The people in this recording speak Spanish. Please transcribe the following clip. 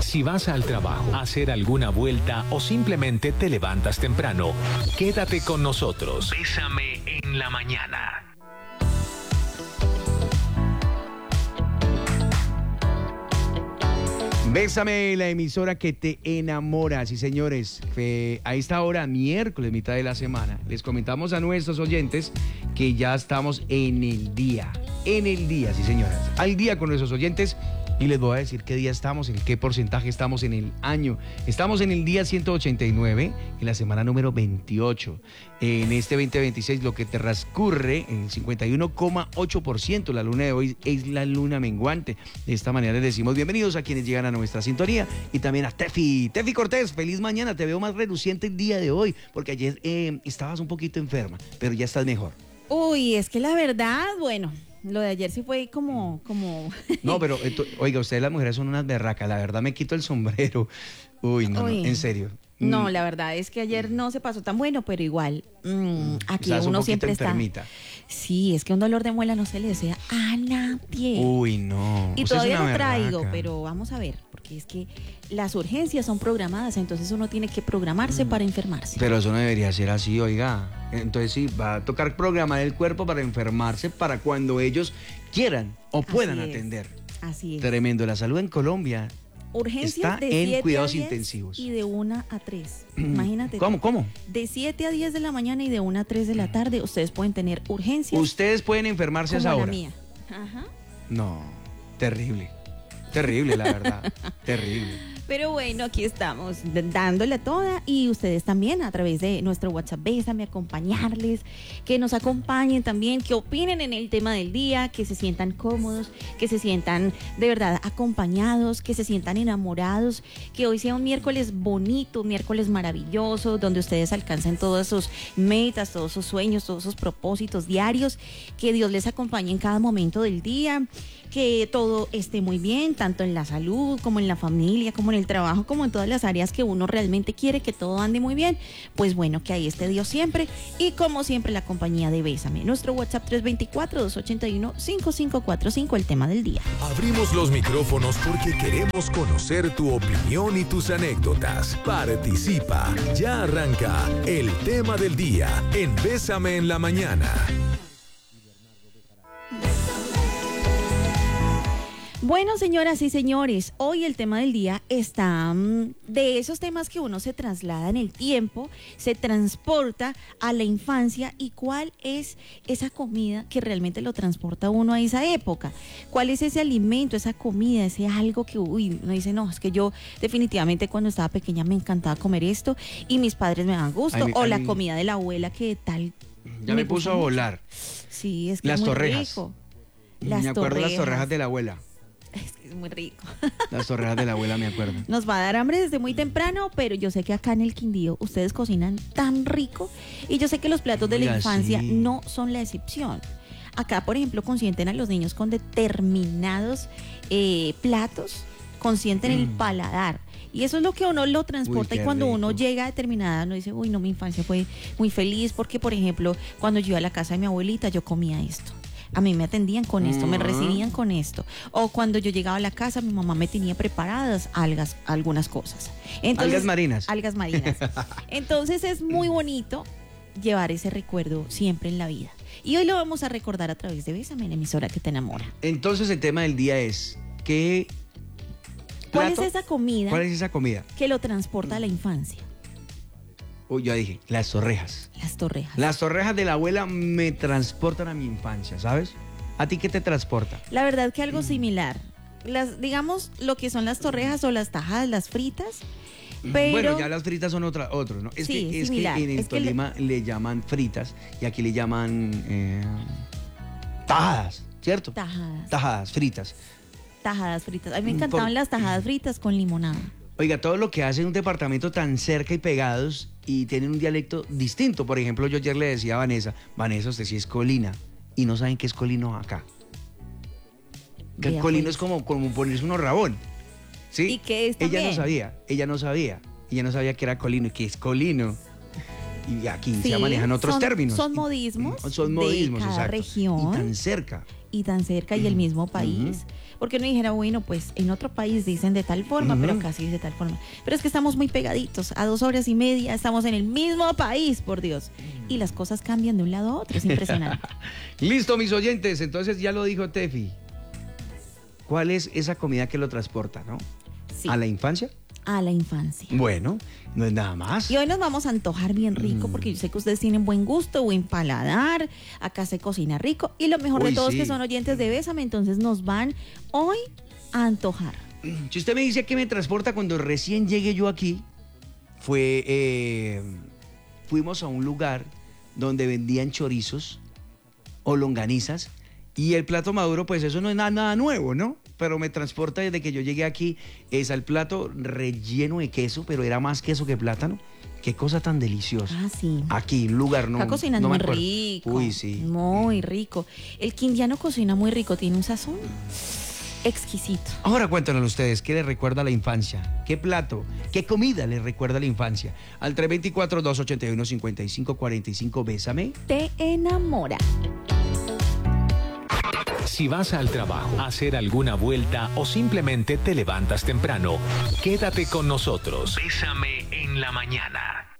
Si vas al trabajo, a hacer alguna vuelta o simplemente te levantas temprano, quédate con nosotros. Bésame en la mañana. Bésame, la emisora que te enamora. Sí, señores, a esta hora, miércoles, mitad de la semana, les comentamos a nuestros oyentes que ya estamos en el día, sí, señoras, al día con nuestros oyentes. Y les voy a decir qué día estamos, en qué porcentaje estamos en el año. Estamos en el día 189, en la semana número 28. En este 2026 lo que te transcurre en el 51,8%. La luna de hoy es la luna menguante. De esta manera les decimos bienvenidos a quienes llegan a nuestra sintonía. Y también a Tefi Cortés, feliz mañana. Te veo más reluciente el día de hoy, porque ayer estabas un poquito enferma, pero ya estás mejor. Uy, es que la verdad, bueno... Lo de ayer sí fue como... No, pero, oiga, ustedes las mujeres son unas berracas, la verdad me quito el sombrero. Uy, no, en serio. No, la verdad es que ayer no se pasó tan bueno, pero igual, aquí uno siempre enfermita. Sí, es que un dolor de muela no se le desea a nadie. Uy, no. Y todavía no traigo, pero vamos a ver, porque es que las urgencias son programadas, entonces uno tiene que programarse para enfermarse. Pero eso no debería ser así, oiga. Entonces sí, va a tocar programar el cuerpo para enfermarse para cuando ellos quieran o puedan atender. Así es. Tremendo. La salud en Colombia urgencias está de 7 en cuidados a 10 intensivos. Y de 1 a 3. Imagínate. ¿Cómo? De 7 a 10 de la mañana y de 1 a 3 de la tarde, ustedes pueden tener urgencias. Ustedes pueden enfermarse a esa hora. La mía. Ajá. No, terrible. Terrible, la verdad. Terrible. Pero bueno, aquí estamos dándole toda y ustedes también a través de nuestro WhatsApp, Bésame, acompañarles, que nos acompañen también, que opinen en el tema del día, que se sientan cómodos, que se sientan de verdad acompañados, que se sientan enamorados, que hoy sea un miércoles bonito, un miércoles maravilloso, donde ustedes alcancen todas sus metas, todos sus sueños, todos sus propósitos diarios, que Dios les acompañe en cada momento del día, que todo esté muy bien, tanto en la salud como en la familia, como en el trabajo, como en todas las áreas que uno realmente quiere que todo ande muy bien. Pues bueno, que ahí esté Dios siempre y como siempre la compañía de Bésame. Nuestro WhatsApp 324-281-5545, el tema del día. Abrimos los micrófonos porque queremos conocer tu opinión y tus anécdotas. Participa. Ya arranca el tema del día en Bésame en la mañana. Bueno, señoras y señores, hoy el tema del día está de esos temas que uno se traslada en el tiempo, se transporta a la infancia y cuál es esa comida que realmente lo transporta a uno a esa época. ¿Cuál es ese alimento, esa comida, ese algo que uno dice, no, es que yo definitivamente cuando estaba pequeña me encantaba comer esto y mis padres me daban gusto, la comida de la abuela que tal. Ya me puso a volar. Sí, es que las es muy torrejas. rico. Me acuerdo las torrejas de la abuela. Es que es muy rico. Las torrejas de la abuela, me acuerdo. Nos va a dar hambre desde muy temprano, pero yo sé que acá en el Quindío ustedes cocinan tan rico y yo sé que los platos de la infancia no son la excepción. Acá, por ejemplo, consienten a los niños con determinados platos, consienten el paladar. Y eso es lo que uno lo transporta. Y cuando uno llega a determinada, uno dice, uy, no, mi infancia fue muy feliz porque, por ejemplo, cuando yo iba a la casa de mi abuelita, yo comía esto. A mí me atendían con esto, me recibían con esto. O cuando yo llegaba a la casa, mi mamá me tenía preparadas algunas cosas. Entonces, algas marinas. Entonces es muy bonito llevar ese recuerdo siempre en la vida. Y hoy lo vamos a recordar a través de Bésame, la emisora que te enamora. Entonces el tema del día es ¿cuál es esa comida? ¿Cuál es esa comida que lo transporta a la infancia? Uy, yo dije, las torrejas. Las torrejas. Las torrejas de la abuela me transportan a mi infancia, ¿sabes? ¿A ti qué te transporta? La verdad que algo similar. Digamos, lo que son las torrejas o las tajadas, las fritas. Pero... Bueno, ya las fritas son otros, ¿no? Es que en el Tolima le llaman fritas y aquí le llaman tajadas, ¿cierto? Tajadas fritas. Tajadas fritas. A mí me encantaban las tajadas fritas con limonada. Oiga, todo lo que hacen un departamento tan cerca y pegados y tienen un dialecto distinto. Por ejemplo, yo ayer le decía a Vanessa, usted sí es colina y no saben qué es colino acá. Que colino es como ponerse unos rabón. ¿Sí? ¿Y qué es también? Ella no sabía que era colino y que es colino. Y aquí se manejan otros términos. Son modismos. Son modismos, de cada exacto. región. Y tan cerca. Y el mismo país. Porque uno dijera, bueno, pues en otro país dicen de tal forma, pero acá sí dice de tal forma. Pero es que estamos muy pegaditos, a 2 horas y media, estamos en el mismo país, por Dios. Y las cosas cambian de un lado a otro, es impresionante. Listo, mis oyentes, entonces ya lo dijo Tefi. ¿Cuál es esa comida que lo transporta, no? Sí. ¿A la infancia? A la infancia. Bueno, no es nada más. Y hoy nos vamos a antojar bien rico porque yo sé que ustedes tienen buen gusto, buen paladar, acá se cocina rico y lo mejor de todo es que son oyentes de Bésame, entonces nos van hoy a antojar. Si usted me dice que me transporta cuando recién llegué yo aquí, fuimos a un lugar donde vendían chorizos o longanizas y el plato maduro, pues eso no es nada nuevo, ¿no? Pero me transporta desde que yo llegué aquí, es al plato relleno de queso, pero era más queso que plátano. Qué cosa tan deliciosa. Ah, sí. Aquí, un lugar, no. Está cocinando no me muy acuerdo. rico. Uy, sí. Muy rico. El quindiano cocina muy rico, tiene un sazón exquisito. Ahora cuéntanos ustedes, ¿qué les recuerda a la infancia? ¿Qué plato, qué comida les recuerda a la infancia? Al 324-281-5545, Bésame. Te enamora. Si vas al trabajo, a hacer alguna vuelta o simplemente te levantas temprano, quédate con nosotros. Bésame en la mañana.